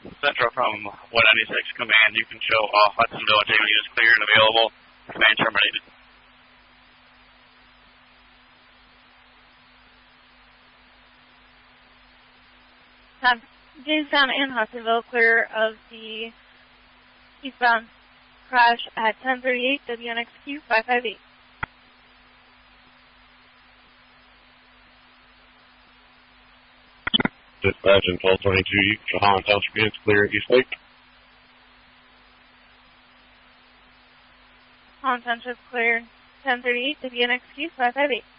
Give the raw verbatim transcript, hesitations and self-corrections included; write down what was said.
Central from one ninety-six Command. You can show all Hudsonville and Jamie is clear and available. Command terminated. Have Jamestown and Hudsonville clear of the eastbound crash at ten thirty-eight W N X Q five five eight. Dispatch in twelve twenty-two, Holland Township units clear East Lake. Holland Township clear ten thirty-eight W N X Q five five eight.